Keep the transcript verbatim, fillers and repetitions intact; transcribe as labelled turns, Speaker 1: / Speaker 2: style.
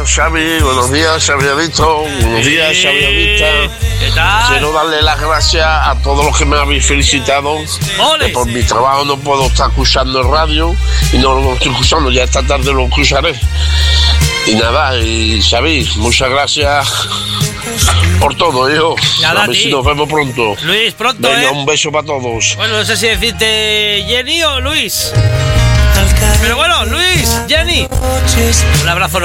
Speaker 1: Xavi, buenos días, Xavi Adicto, buenos
Speaker 2: Sí.
Speaker 1: días, Xavi Adicta.
Speaker 2: ¿Qué tal?
Speaker 1: Quiero darle las gracias a todos los que me habéis felicitado.
Speaker 2: ¡Ole!
Speaker 1: Que por mi trabajo no puedo estar escuchando el radio y no lo estoy escuchando, ya esta tarde lo escucharé. Y nada, y Xavi, muchas gracias por todo, hijo.
Speaker 2: Nada,
Speaker 1: a ver
Speaker 2: a ti.
Speaker 1: si nos vemos pronto.
Speaker 2: Luis, pronto,
Speaker 1: Venga,
Speaker 2: ¿eh?
Speaker 1: un beso para todos.
Speaker 2: Bueno, no sé si decirte Jenny o Luis. Pero bueno, Luis, Jenny. Un abrazo.